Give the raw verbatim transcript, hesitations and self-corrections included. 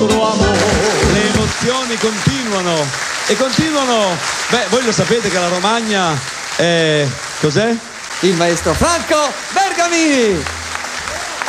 Le emozioni continuano e continuano. Beh, voi lo sapete che la Romagna è... cos'è? Il maestro Franco Bergamini.